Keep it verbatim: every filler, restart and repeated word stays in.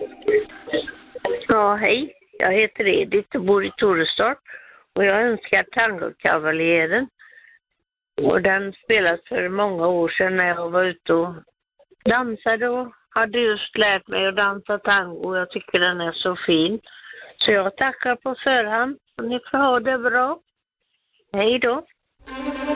Ja, hej. Jag heter Edith och bor i Torestorp. Och jag önskar Tangokavaljören. Och den spelades för många år sedan när jag var ute och dansade och hade just lärt mig att dansa tango. Jag tycker den är så fin. Så jag tackar på förhand. Och ni får ha det bra. Hej då.